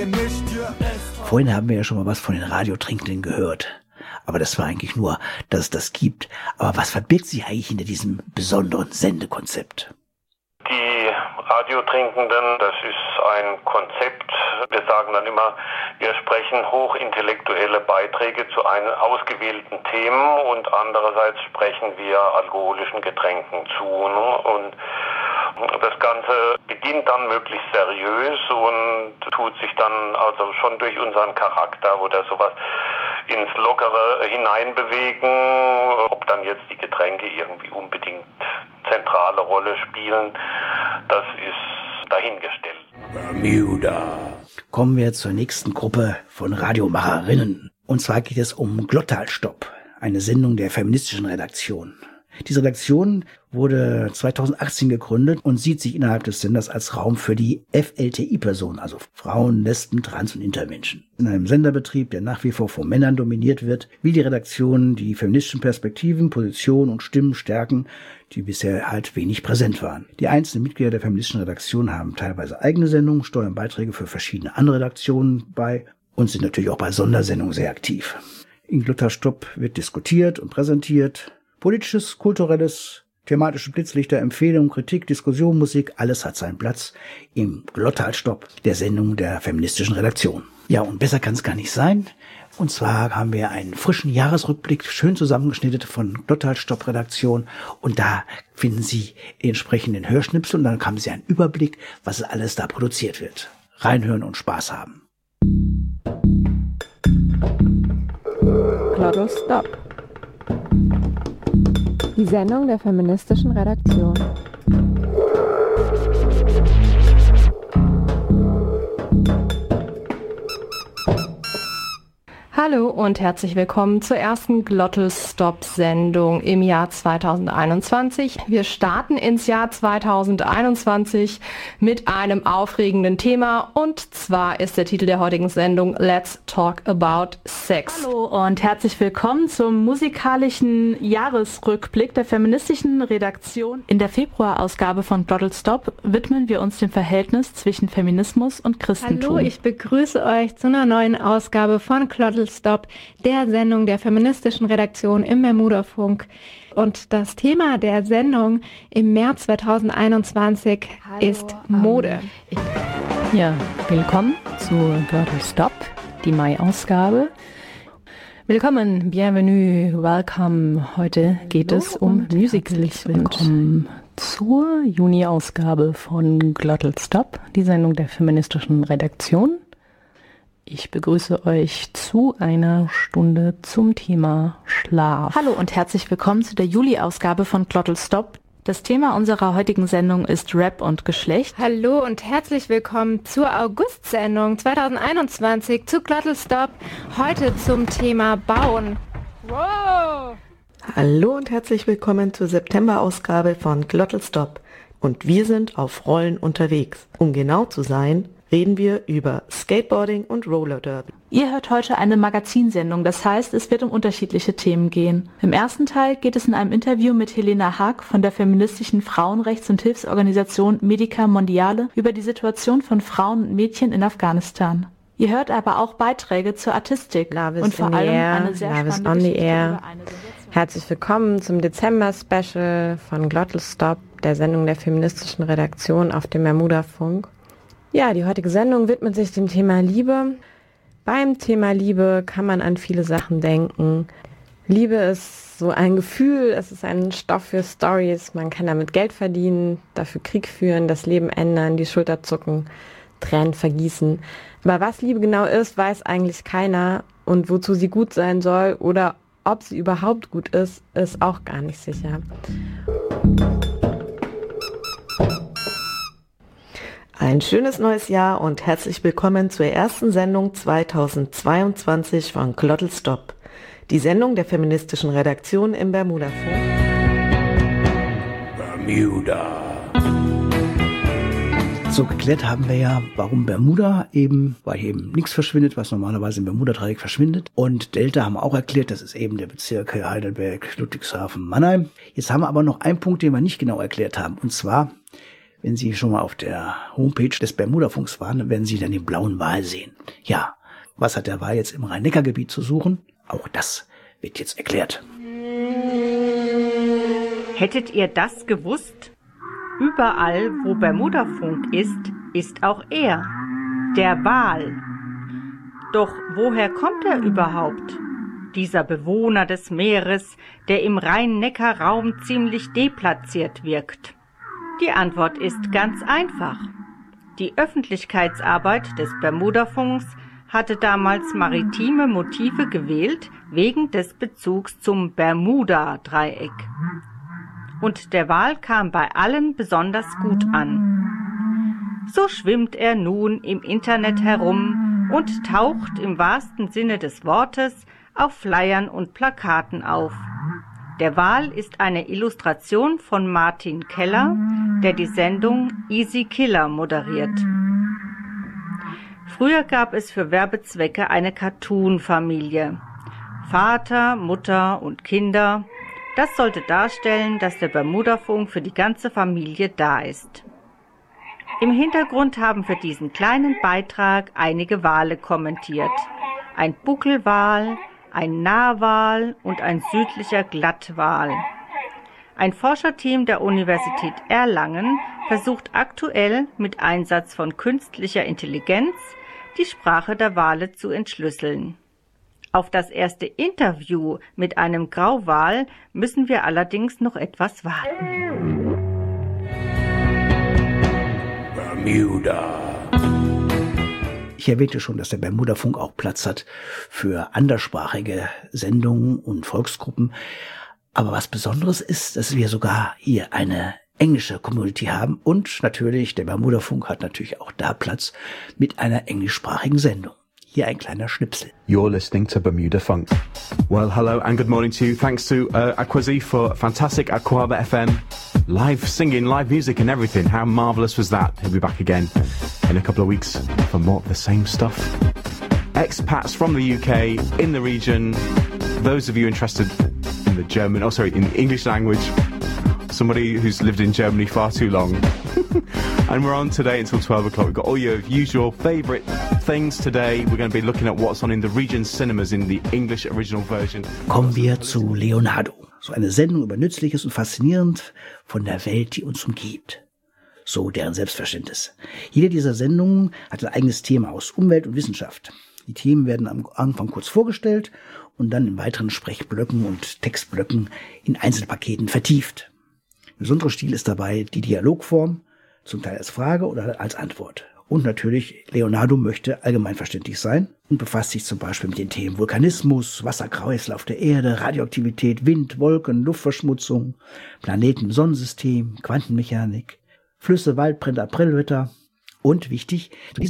Vorhin haben wir ja schon mal was von den Radiotrinkenden gehört. Aber das war eigentlich nur, dass es das gibt. Aber was verbirgt sich eigentlich hinter diesem besonderen Sendekonzept? Die Radiotrinkenden, das ist ein Konzept. Wir sagen dann immer, wir sprechen hochintellectuelle Beiträge zu einem ausgewählten Themen und andererseits sprechen wir alkoholischen Getränken zu. Und das Ganze beginnt dann möglichst seriös und tut sich dann also schon durch unseren Charakter oder sowas ins Lockere hineinbewegen. Ob dann jetzt die Getränke irgendwie unbedingt zentrale Rolle spielen, das ist dahingestellt. Bermuda. Kommen wir zur nächsten Gruppe von Radiomacherinnen. Und zwar geht es um Glottalstopp, eine Sendung der feministischen Redaktion. Diese Redaktion wurde 2018 gegründet und sieht sich innerhalb des Senders als Raum für die FLTI-Personen, also Frauen, Lesben, Trans- und Intermenschen. In einem Senderbetrieb, der nach wie vor von Männern dominiert wird, will die Redaktion die feministischen Perspektiven, Positionen und Stimmen stärken, die bisher halt wenig präsent waren. Die einzelnen Mitglieder der feministischen Redaktion haben teilweise eigene Sendungen, steuern Beiträge für verschiedene andere Redaktionen bei und sind natürlich auch bei Sondersendungen sehr aktiv. In Glottalstopp wird diskutiert und präsentiert. Politisches, kulturelles, thematische Blitzlichter, Empfehlungen, Kritik, Diskussion, Musik, alles hat seinen Platz im Glottalstopp, der Sendung der feministischen Redaktion. Ja, und besser kann es gar nicht sein. Und zwar haben wir einen frischen Jahresrückblick, schön zusammengeschnitten von Glottalstopp Redaktion. Und da finden Sie entsprechenden Hörschnipsel und dann haben Sie einen Überblick, was alles da produziert wird. Reinhören und Spaß haben. Glottalstopp. Die Sendung der feministischen Redaktion. Hallo und herzlich willkommen zur ersten Glottalstopp-Sendung im Jahr 2021. Wir starten ins Jahr 2021 mit einem aufregenden Thema und zwar ist der Titel der heutigen Sendung Let's Talk About Sex. Hallo und herzlich willkommen zum musikalischen Jahresrückblick der feministischen Redaktion. In der Februarausgabe von Glottalstopp widmen wir uns dem Verhältnis zwischen Feminismus und Christentum. Hallo, ich begrüße euch zu einer neuen Ausgabe von Glottalstopp, der Sendung der feministischen Redaktion im Bermudafunk. Und das Thema der Sendung im März 2021 ist Mode. Ja, willkommen zu Glottalstopp, die Mai-Ausgabe. Willkommen, bienvenue, welcome. Heute geht es um Musicals. Willkommen zur Juni-Ausgabe von Glottalstopp, die Sendung der feministischen Redaktion. Ich begrüße euch zu einer Stunde zum Thema Schlaf. Hallo und herzlich willkommen zu der Juli-Ausgabe von Glottalstopp. Das Thema unserer heutigen Sendung ist Rap und Geschlecht. Hallo und herzlich willkommen zur August-Sendung 2021 zu Glottalstopp. Heute zum Thema Bauen. Wow! Hallo und herzlich willkommen zur September-Ausgabe von Glottalstopp. Und wir sind auf Rollen unterwegs. Um genau zu sein, reden wir über Skateboarding und Roller Derby. Ihr hört heute eine Magazinsendung, das heißt, es wird um unterschiedliche Themen gehen. Im ersten Teil geht es in einem Interview mit Helena Haag von der feministischen Frauenrechts- und Hilfsorganisation Medica Mondiale über die Situation von Frauen und Mädchen in Afghanistan. Ihr hört aber auch Beiträge zur Artistik und vor allem eine sehr spannende Geschichte über eine Herzlich willkommen zum Dezember-Special von Glottalstopp, der Sendung der feministischen Redaktion auf dem Bermudafunk. Ja, die heutige Sendung widmet sich dem Thema Liebe. Beim Thema Liebe kann man an viele Sachen denken. Liebe ist so ein Gefühl, es ist ein Stoff für Stories. Man kann damit Geld verdienen, dafür Krieg führen, das Leben ändern, die Schulter zucken, Tränen vergießen. Aber was Liebe genau ist, weiß eigentlich keiner. Und wozu sie gut sein soll oder ob sie überhaupt gut ist, ist auch gar nicht sicher. Ein schönes neues Jahr und herzlich willkommen zur ersten Sendung 2022 von Glottalstopp, die Sendung der feministischen Redaktion im Bermudafunk. Bermuda. So, geklärt haben wir ja, warum Bermuda weil hier eben nichts verschwindet, was normalerweise im Bermuda-Dreieck verschwindet. Und Delta haben wir auch erklärt, das ist eben der Bezirk Heidelberg, Ludwigshafen, Mannheim. Jetzt haben wir aber noch einen Punkt, den wir nicht genau erklärt haben. Und zwar Wenn Sie schon mal auf der Homepage des Bermudafunks waren, dann werden Sie dann den blauen Wal sehen. Ja, was hat der Wal jetzt im Rhein-Neckar-Gebiet zu suchen? Auch das wird jetzt erklärt. Hättet ihr das gewusst? Überall, wo Bermudafunk ist, ist auch er, der Wal. Doch woher kommt er überhaupt? Dieser Bewohner des Meeres, der im Rhein-Neckar-Raum ziemlich deplatziert wirkt. Die Antwort ist ganz einfach. Die Öffentlichkeitsarbeit des Bermudafunks hatte damals maritime Motive gewählt, wegen des Bezugs zum Bermuda-Dreieck. Und der Wal kam bei allen besonders gut an. So schwimmt er nun im Internet herum und taucht im wahrsten Sinne des Wortes auf Flyern und Plakaten auf. Der Wal ist eine Illustration von Martin Keller, der die Sendung Easy Killer moderiert. Früher gab es für Werbezwecke eine Cartoon-Familie. Vater, Mutter und Kinder. Das sollte darstellen, dass der Bermudafunk für die ganze Familie da ist. Im Hintergrund haben für diesen kleinen Beitrag einige Wale kommentiert. Ein Buckelwal, ein Narwal und ein südlicher Glattwal. Ein Forscherteam der Universität Erlangen versucht aktuell mit Einsatz von künstlicher Intelligenz die Sprache der Wale zu entschlüsseln. Auf das erste Interview mit einem Grauwal müssen wir allerdings noch etwas warten. Bermuda. Ich erwähnte schon, dass der Bermudafunk auch Platz hat für anderssprachige Sendungen und Volksgruppen. Aber was Besonderes ist, dass wir sogar hier eine englische Community haben. Und natürlich, der Bermudafunk hat natürlich auch da Platz mit einer englischsprachigen Sendung. Hier ein kleiner Schnipsel. You're listening to Bermuda Funk. Well, hello and good morning to you. Thanks to Aquazi for fantastic Aquaba FM. Live singing, live music and everything. How marvellous was that? He'll be back again in a couple of weeks for more of the same stuff. Expats from the UK, in the region. Those of you interested in the English language. Somebody who's lived in Germany far too long. And we're on today until 12 o'clock. We've got all your usual favourite things today. We're going to be looking at what's on in the region's cinemas in the English original version. Kommen wir zu Leonardo. So eine Sendung über Nützliches und faszinierend von der Welt, die uns umgibt. So deren Selbstverständnis. Jede dieser Sendungen hat ein eigenes Thema aus Umwelt und Wissenschaft. Die Themen werden am Anfang kurz vorgestellt und dann in weiteren Sprechblöcken und Textblöcken in Einzelpaketen vertieft. Ein besonderer Stil ist dabei die Dialogform, zum Teil als Frage oder als Antwort. Und natürlich, Leonardo möchte allgemeinverständlich sein und befasst sich zum Beispiel mit den Themen Vulkanismus, Wasserkreislauf der Erde, Radioaktivität, Wind, Wolken, Luftverschmutzung, Planeten im Sonnensystem, Quantenmechanik, Flüsse, Waldbrände, Aprilwetter und wichtig,